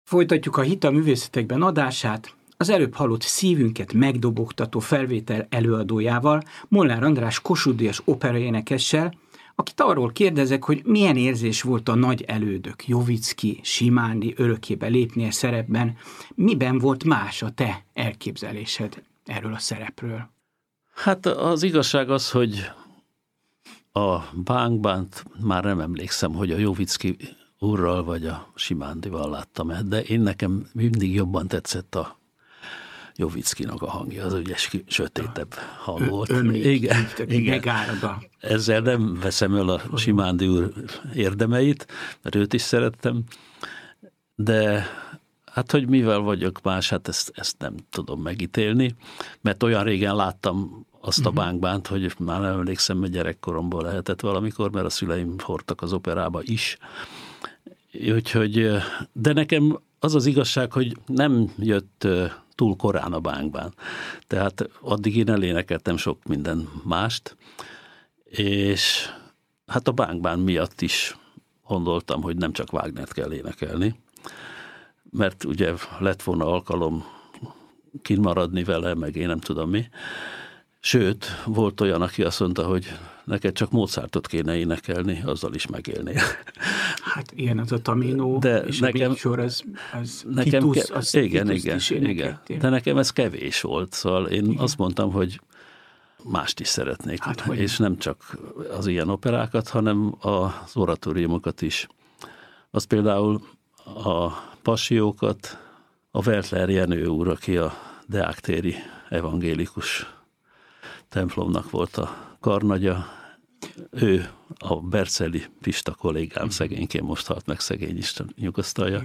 Folytatjuk a Hit a művészetekben adását, az előbb hallott szívünket megdobogtató felvétel előadójával, Molnár András Kossuth-díjas operaénekessel, akit arról kérdezek, hogy milyen érzés volt a nagy elődök, Jovicki, Simándi örökébe lépnie szerepben, miben volt más a te elképzelésed erről a szerepről? Hát az igazság az, hogy a Bánk-Bánt már nem emlékszem, hogy a Jovicki úrral vagy a Simándival láttam, de nekem mindig jobban tetszett a Jovickinak a hangja, az ügyes, sötétebb hang volt. Igen. Ezzel nem veszem el a Simándi úr érdemeit, mert őt is szerettem, de hát, hogy mivel vagyok más, hát ezt nem tudom megítélni, mert olyan régen láttam azt a Bánk-Bánt, hogy már nem emlékszem, hogy gyerekkoromból lehetett valamikor, mert a szüleim hordtak az operába is. Úgyhogy, de nekem az az igazság, hogy nem jött túl korán a Bánk-Bán. Tehát addig én elénekeltem sok minden mást, és hát a Bánk-Bán miatt is gondoltam, hogy nem csak Wagnert kell énekelni, mert ugye lett volna alkalom kimaradni vele, meg én nem tudom mi. Sőt, volt olyan, aki azt mondta, hogy neked csak Mozartot kéne énekelni, azzal is megélnél. Hát ilyen az a Tamino, de és nekem, a Bécsor, az nekem Titus, az igen. De nekem ez kevés volt, szóval én azt mondtam, hogy mást is szeretnék, hát, és nem csak az ilyen operákat, hanem az oratóriumokat is. Az például a passiókat a Weltler Jenő úr, aki a deáktéri evangélikus templomnak volt a karnagya, ő a Berceli Pista kollégám, szegényként most halt meg, szegény Isten nyugasztalja.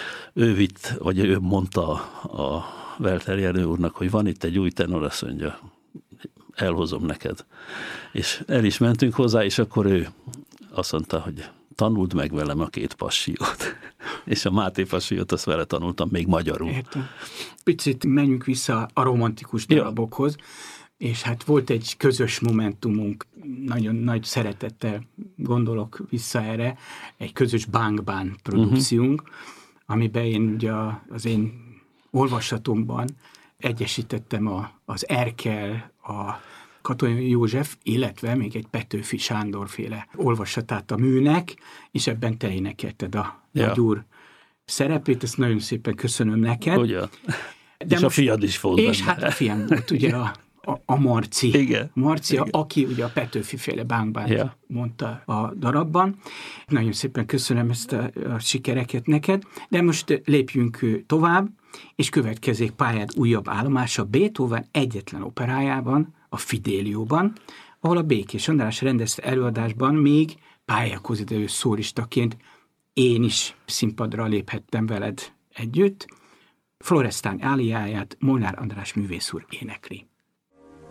Ő mondta a Weltler Jenő úrnak, hogy van itt egy új tenor, azt mondja, elhozom neked. És el is mentünk hozzá, és akkor ő azt mondta, hogy tanuld meg velem a 2 passiót. És a Máté passiót azt vele tanultam még magyarul. Értem. Picit menjünk vissza a romantikus darabokhoz, és hát volt egy közös momentumunk, nagyon nagy szeretettel gondolok vissza erre, egy közös Bánk-Bán produkciónk, amiben én ugye az én olvasatomban egyesítettem az Erkel, a Katonai József, illetve még egy Petőfi Sándor-féle olvasatát a műnek, és ebben te énekelted a Nagy úr szerepét, ezt nagyon szépen köszönöm neked. Ugyan. De és most, a fiad is volt és benne. Hát a fiam volt, ugye a Marci. Igen. Marci, Igen. aki ugye a Petőfi-féle Bánk-Bánt mondta a darabban. Nagyon szépen köszönöm ezt a sikereket neked, de most lépjünk tovább, és következik pályád újabb állomása Beethoven egyetlen operájában, a Fidélióban, ahol a Békés András rendezte előadásban még pályához idejű szólistaként én is színpadra léphettem veled együtt. Florestán áliáját Molnár András művész úr énekli.